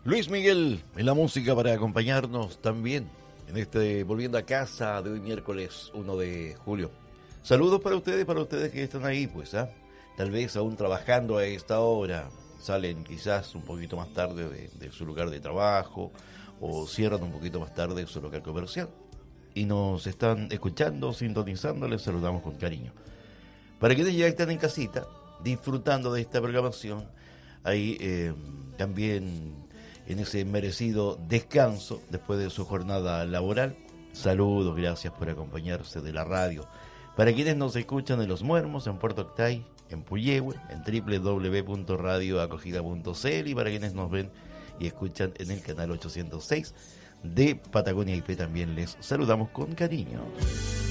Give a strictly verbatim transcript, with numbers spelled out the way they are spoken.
Luis Miguel en la música para acompañarnos también en este Volviendo a Casa de hoy miércoles uno de julio. Saludos para ustedes, para ustedes que están ahí, pues, ¿ah? Tal vez aún trabajando a esta hora, salen quizás un poquito más tarde de, de su lugar de trabajo o cierran un poquito más tarde su local comercial y nos están escuchando, sintonizando, les saludamos con cariño. Para quienes ya están en casita, disfrutando de esta programación, ahí eh, también en ese merecido descanso después de su jornada laboral, saludos, gracias por acompañarse de la radio. Para quienes nos escuchan en Los Muermos, en Puerto Octay, en Puyehue, en doble u doble u doble u punto radio acogida punto c l y para quienes nos ven y escuchan en el canal ochocientos seis de Patagonia I P también les saludamos con cariño.